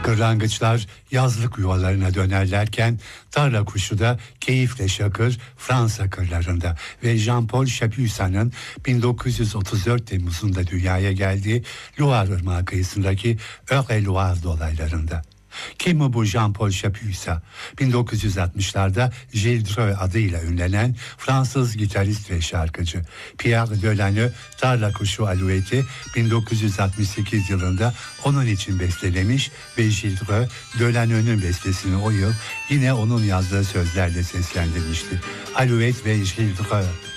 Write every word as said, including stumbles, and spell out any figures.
Kırlangıçlar yazlık yuvalarına dönerlerken tarla kuşu da keyifle şakır Fransa kırlarında ve Jean-Paul Chapuisat'ın bin dokuz yüz otuz dört Temmuz'unda dünyaya geldiği Loire Irmağı kıyısındaki Eure-et-Loire dolaylarında. Kim mi bu Jean-Paul Chapuisat? bin dokuz yüz altmışlarda Gilles Dreux adıyla ünlenen Fransız gitarist ve şarkıcı. Pierre Delanoë Tarla Kuşu Alouette'i bin dokuz yüz altmış sekiz yılında onun için bestelemiş ve Gilles Dreux Delanoë'nün bestesini o yıl yine onun yazdığı sözlerle seslendirmişti. Alouette ve Gilles Dreux.